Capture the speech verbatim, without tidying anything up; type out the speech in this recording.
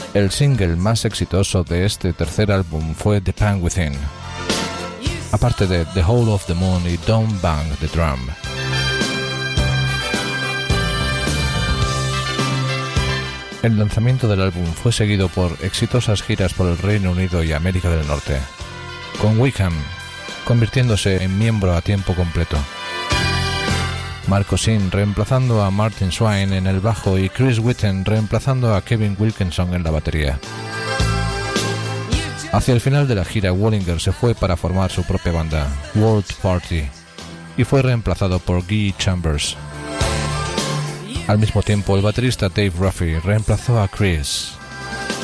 El single más exitoso de este tercer álbum fue The Pain Within, aparte de The Whole of the Moon y Don't Bang the Drum. El lanzamiento del álbum fue seguido por exitosas giras por el Reino Unido y América del Norte, con Wickham convirtiéndose en miembro a tiempo completo, Marco Sin reemplazando a Martin Swain en el bajo y Chris Witten reemplazando a Kevin Wilkinson en la batería. Hacia el final de la gira, Wallinger se fue para formar su propia banda, World Party, y fue reemplazado por Guy Chambers. Al mismo tiempo, el baterista Dave Ruffy reemplazó a Chris.